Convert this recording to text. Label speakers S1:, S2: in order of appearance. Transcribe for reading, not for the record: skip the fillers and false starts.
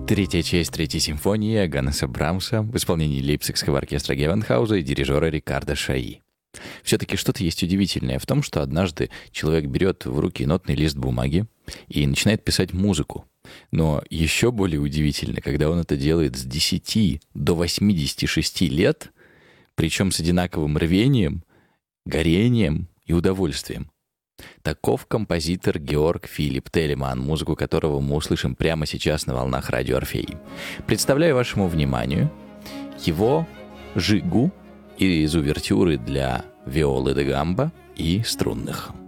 S1: Третья часть Третьей симфонии Иоганнеса Брамса в исполнении Лейпцигского оркестра Гевенхауза и дирижера Рикардо Шаи. Все-таки что-то есть удивительное в том, что однажды человек берет в руки нотный лист бумаги и начинает писать музыку. Но еще более удивительно, когда он это делает с 10 до 86 лет, причем с одинаковым рвением, горением и удовольствием. Таков композитор Георг Филипп Телеман, музыку которого мы услышим прямо сейчас на волнах радио Орфей. Представляю вашему вниманию его «Жигу» из увертюры для виолы да гамбо и струнных.